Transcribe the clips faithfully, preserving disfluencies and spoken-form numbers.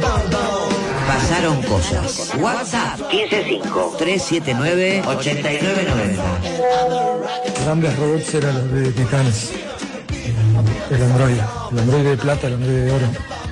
Pasaron cosas. WhatsApp quince cinco tres siete nueve ocho nueve nueve cero. Grandes robots eran los de Titanes. El, el androide. El androide de plata, el androide de oro.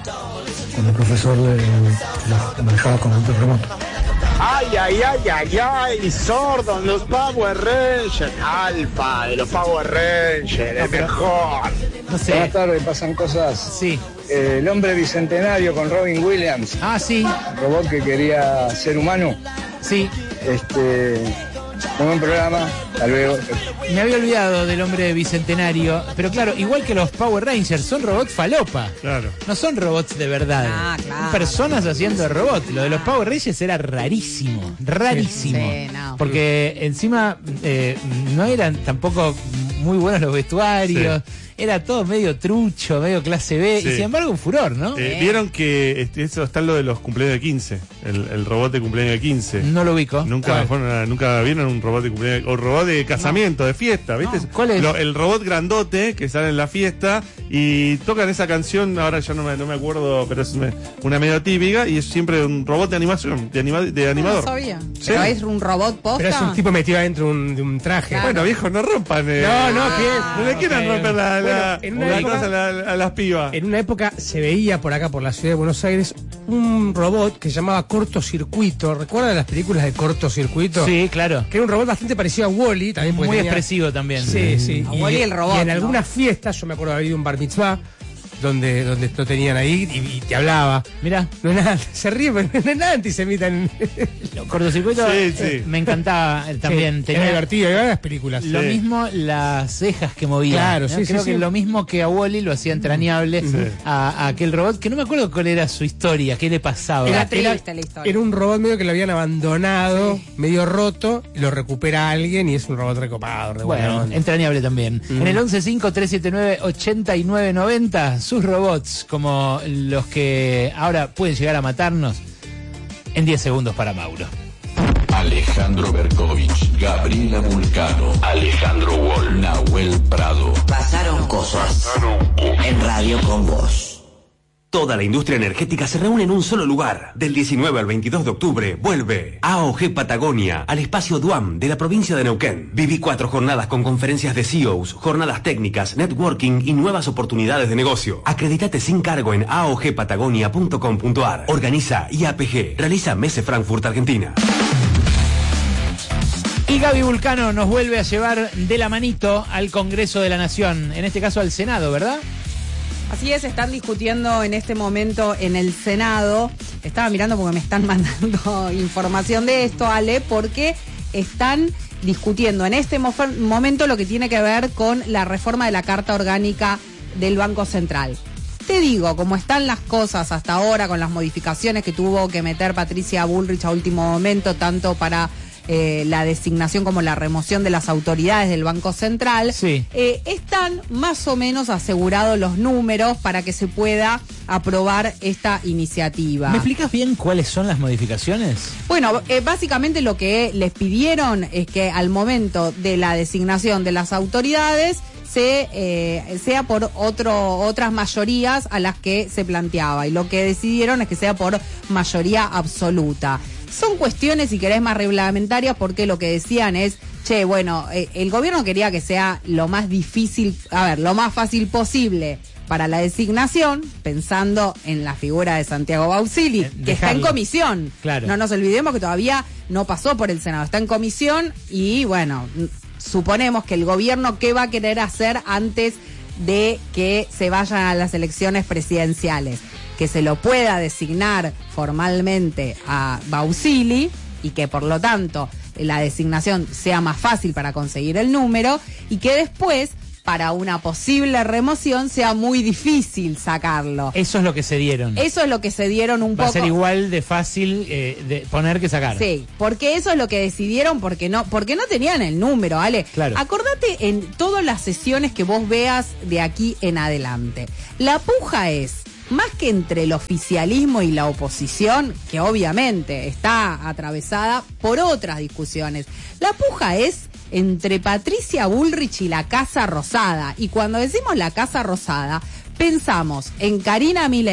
Con el profesor de, de la manejaba con el remoto. Ay, ay, ay, ay, ay, Sordon, los Power Rangers, Alfa de los Power Rangers, el mejor. No sé. Buenas tardes, pasan cosas. Sí. Eh, el hombre bicentenario con Robin Williams. Ah, sí. Robot que quería ser humano. Sí. Este, muy buen programa. Hasta luego. Me había olvidado del hombre bicentenario, pero claro, igual que los Power Rangers, son robots falopa. Claro. No son robots de verdad. Ah, claro. Son personas haciendo robots. Lo de los Power Rangers era rarísimo, rarísimo. Sí, no. Porque encima eh, no eran tampoco muy buenos los vestuarios. Sí. Era todo medio trucho, medio clase B, Sí. y sin embargo un furor, ¿no? Eh, Vieron que este, eso está lo de los cumpleaños de quince, el, el robot de cumpleaños de quince. No lo ubico. Nunca fueron a- nunca vieron un robot de cumpleaños o robot de casamiento, de fiesta, ¿viste? No. ¿Cuál es? Lo- el robot grandote que sale en la fiesta y tocan esa canción, ahora ya no me, no me acuerdo, pero es una, una medio típica y es siempre un robot de animación, de, anima- de No animador. lo sabía. Sí. Pero es un robot posta. Pero es un tipo metido adentro de un, de un traje. Claro. Bueno, viejo, no rompan. eh, No, no, que no le quieran ok. romper la, la, Bueno, en una la época- cosa a, la- a las pibas. En una época se veía por acá, por la ciudad de Buenos Aires, un robot que se llamaba Cortocircuito. ¿Recuerdan las películas de Cortocircuito? Sí, claro. Que era un robot bastante parecido a Wall-E. También porque Muy tenía- expresivo también. Sí, sí. A Wall-E el robot, Y en ¿no? algunas fiestas, yo me acuerdo de haber ido a un bar mitzvah, donde, donde lo tenían ahí y, y te hablaba. Mirá, No es nada, se ríe, pero no es nada antisemita. en- cortocircuito Sí, eh, sí. me encantaba eh, también. Sí, era tenía divertido, iba a las películas. lo Sí. mismo las cejas que movía. Claro, ¿no? sí, Creo sí, que sí. lo mismo que a Wall-E lo hacía entrañable Sí. a, a aquel robot, que no me acuerdo cuál era su historia, qué le pasaba. Era Era- triste la historia. Era un robot medio que lo habían abandonado, medio roto, y lo recupera alguien y es un robot recopado. de buena Bueno, onda. entrañable también. En el once cinco tres siete nueve ocho nueve nueve cero, sus robots, como los que ahora pueden llegar a matarnos, en diez segundos para Mauro. Alejandro Berkovich, Gabriela Vulcano, Alejandro Wall, Nahuel Prado. Pasaron cosas. En Radio con Vos. Toda la industria energética se reúne en un solo lugar. Del diecinueve al veintidós de octubre vuelve A O G Patagonia al espacio Duam de la provincia de Neuquén. Viví cuatro jornadas con conferencias de C E Os, jornadas técnicas, networking y nuevas oportunidades de negocio. Acreditate sin cargo en a o g patagonia punto com punto a r. Organiza I A P G. Realiza Messe Frankfurt, Argentina. Y Gaby Vulcano nos vuelve a llevar de la manito al Congreso de la Nación, en este caso al Senado, ¿verdad? Así es, están discutiendo en este momento en el Senado. Estaba mirando porque me están mandando información de esto, Ale, porque están discutiendo en este mo- momento lo que tiene que ver con la reforma de la Carta Orgánica del Banco Central. Te digo, como están las cosas hasta ahora, con las modificaciones que tuvo que meter Patricia Bullrich a último momento, tanto para eh, la designación como la remoción de las autoridades del Banco Central, Sí. eh, están más o menos asegurados los números para que se pueda aprobar esta iniciativa. ¿Me explicas bien cuáles son las modificaciones? Bueno, eh, básicamente lo que les pidieron es que al momento de la designación de las autoridades se eh, sea por otro otras mayorías a las que se planteaba, y lo que decidieron es que sea por mayoría absoluta. Son cuestiones, si querés, más reglamentarias, porque lo que decían es, che, bueno, eh, el gobierno quería que sea lo más difícil, a ver, lo más fácil posible para la designación, pensando en la figura de Santiago Bausili, Eh, que está en dejarlo. comisión. Claro. No nos olvidemos que todavía no pasó por el Senado, está en comisión y, bueno, suponemos que el gobierno, ¿qué va a querer hacer antes de que se vayan a las elecciones presidenciales? Que se lo pueda designar formalmente a Bausili y que por lo tanto la designación sea más fácil para conseguir el número, y que después para una posible remoción sea muy difícil sacarlo. Eso es lo que se dieron. Eso es lo que se dieron un Va poco. a ser igual de fácil eh, de poner que sacar. Sí, porque eso es lo que decidieron, porque no, porque no tenían el número, ¿vale? Claro. Acordate en todas las sesiones que vos veas de aquí en adelante. La puja es, más que entre el oficialismo y la oposición, que obviamente está atravesada por otras discusiones, la puja es entre Patricia Bullrich y la Casa Rosada. Y cuando decimos la Casa Rosada, pensamos en Karina Milei,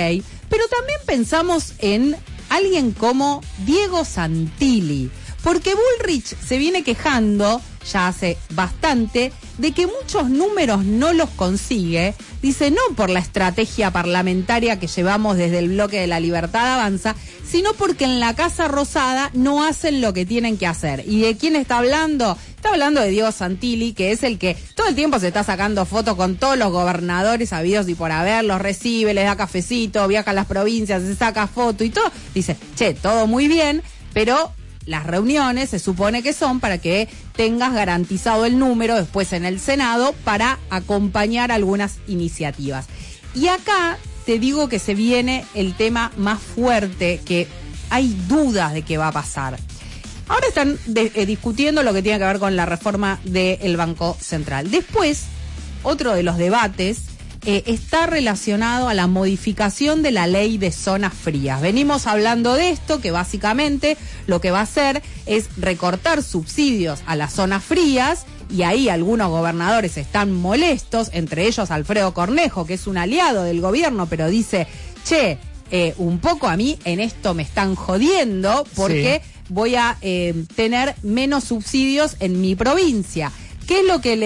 Pero también pensamos en alguien como Diego Santilli, porque Bullrich se viene quejando ya hace bastante de que muchos números no los consigue, dice, no por la estrategia parlamentaria que llevamos desde el bloque de La Libertad Avanza, sino porque en la Casa Rosada no hacen lo que tienen que hacer. ¿Y de quién está hablando? Está hablando de Diego Santilli, que es el que todo el tiempo se está sacando fotos con todos los gobernadores habidos y por haber, los recibe, les da cafecito, viaja a las provincias, se saca foto y todo. Dice, che, todo muy bien, pero las reuniones se supone que son para que tengas garantizado el número después en el Senado para acompañar algunas iniciativas. Y acá te digo que se viene el tema más fuerte, que hay dudas de qué va a pasar. Ahora están de, eh, discutiendo lo que tiene que ver con la reforma del Banco Central. Después, otro de los debates eh, está relacionado a la modificación de la ley de zonas frías. Venimos hablando de esto, que básicamente lo que va a hacer es recortar subsidios a las zonas frías, y ahí algunos gobernadores están molestos, entre ellos Alfredo Cornejo, que es un aliado del gobierno, pero dice, che, eh, un poco a mí en esto me están jodiendo porque sí. voy a eh, tener menos subsidios en mi provincia. ¿Qué es lo que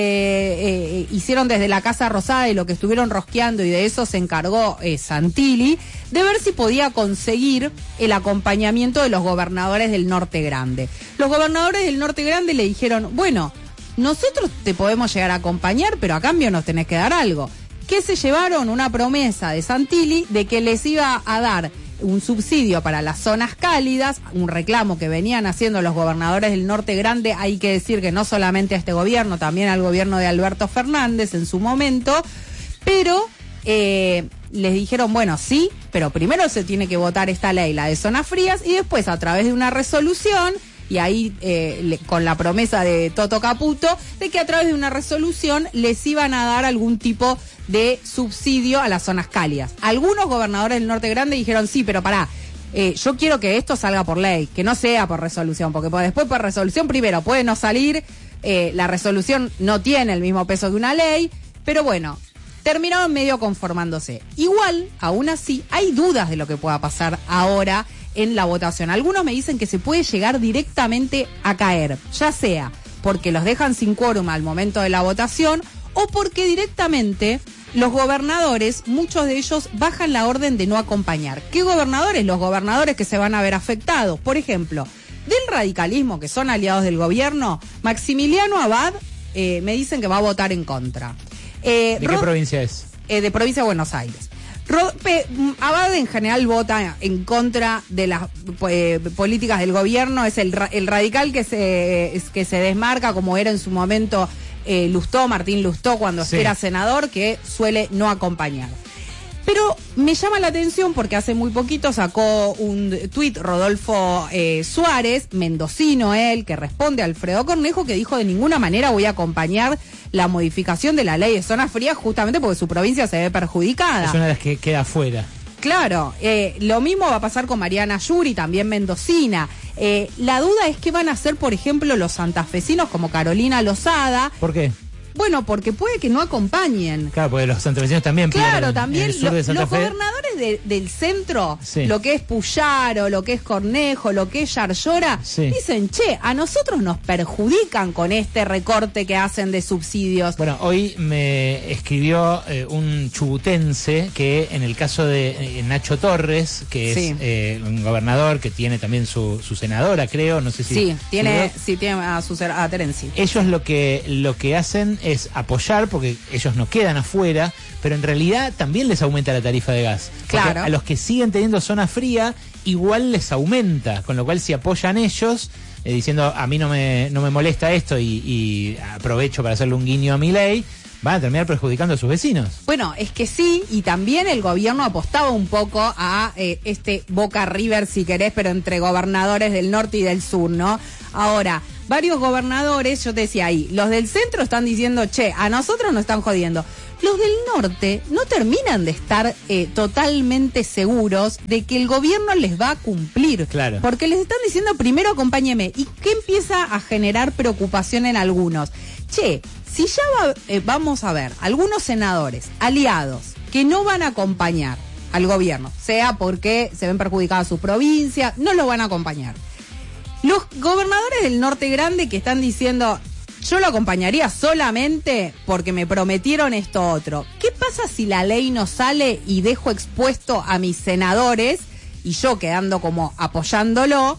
le eh, hicieron desde la Casa Rosada y lo que estuvieron rosqueando, y de eso se encargó eh, Santilli, de ver si podía conseguir el acompañamiento de los gobernadores del Norte Grande? Los gobernadores del Norte Grande le dijeron, bueno, nosotros te podemos llegar a acompañar, pero a cambio nos tenés que dar algo. ¿Qué se llevaron? Una promesa de Santilli de que les iba a dar un subsidio para las zonas cálidas, un reclamo que venían haciendo los gobernadores del Norte Grande. Hay que decir que no solamente a este gobierno, también al gobierno de Alberto Fernández en su momento, pero eh, les dijeron, bueno, sí, pero primero se tiene que votar esta ley, la de zonas frías, y después a través de una resolución, y ahí eh, le, con la promesa de Toto Caputo, de que a través de una resolución les iban a dar algún tipo de subsidio a las zonas cálidas. Algunos gobernadores del Norte Grande dijeron, sí, pero pará, eh, yo quiero que esto salga por ley, que no sea por resolución, porque después por resolución, primero, puede no salir, eh, la resolución no tiene el mismo peso que una ley, pero bueno, terminaron medio conformándose. Igual, aún así, hay dudas de lo que pueda pasar ahora en la votación. Algunos me dicen que se puede llegar directamente a caer, ya sea porque los dejan sin quórum al momento de la votación o porque directamente los gobernadores, muchos de ellos, bajan la orden de no acompañar. ¿Qué gobernadores? Los gobernadores que se van a ver afectados. Por ejemplo, del radicalismo, que son aliados del gobierno, Maximiliano Abad, eh, me dicen que va a votar en contra. Eh, ¿De qué Rod- provincia es? Eh, de provincia de Buenos Aires. Pe, Abad en general vota en contra de las eh, políticas del gobierno, es el, el radical que se, es, que se desmarca, como era en su momento eh, Lustó, Martín Lustó, cuando sí. era senador, que suele no acompañar. Pero me llama la atención porque hace muy poquito sacó un tuit Rodolfo eh, Suárez, mendocino él, que responde a Alfredo Cornejo, que dijo, de ninguna manera voy a acompañar la modificación de la ley de zonas frías, justamente porque su provincia se ve perjudicada. Es una de las que queda afuera. Claro, eh, lo mismo va a pasar con Mariana Yuri, también mendocina. Eh, la duda es qué van a hacer, por ejemplo, los santafesinos como Carolina Lozada. ¿Por qué? Bueno, porque puede que no acompañen. Claro, porque los santafesinos también Claro, pierden también en el sur lo, de Santa los Fe. gobernadores de, del centro, sí. lo que es Puyaro, lo que es Cornejo, lo que es Yarlora, sí. dicen, che, a nosotros nos perjudican con este recorte que hacen de subsidios. Bueno, hoy me escribió eh, un chubutense que en el caso de eh, Nacho Torres, que sí. es eh, un gobernador que tiene también su, su senadora, creo, no sé si... Sí, tiene, sí, tiene a, su, a Terenci. Ellos lo que, lo que hacen es apoyar, porque ellos no quedan afuera, pero en realidad también les aumenta la tarifa de gas. Porque claro. a los que siguen teniendo zona fría, igual les aumenta, con lo cual si apoyan ellos, eh, diciendo a mí no me, no me molesta esto y, y aprovecho para hacerle un guiño a mi ley, van a terminar perjudicando a sus vecinos. Bueno, es que sí, y también el gobierno apostaba un poco a eh, este Boca River, si querés, pero entre gobernadores del norte y del sur, ¿no? Ahora, varios gobernadores, yo te decía ahí, los del centro están diciendo, che, a nosotros nos están jodiendo. Los del norte no terminan de estar eh, totalmente seguros de que el gobierno les va a cumplir. Claro. Porque les están diciendo, primero acompáñeme. ¿Y qué empieza a generar preocupación en algunos? Che, si ya va, eh, vamos a ver, algunos senadores aliados que no van a acompañar, al gobierno, sea porque se ven perjudicadas sus provincias, no lo van a acompañar. Los gobernadores del Norte Grande que están diciendo, yo lo acompañaría solamente porque me prometieron esto otro. ¿Qué pasa si la ley no sale y dejo expuesto a mis senadores y yo quedando como apoyándolo?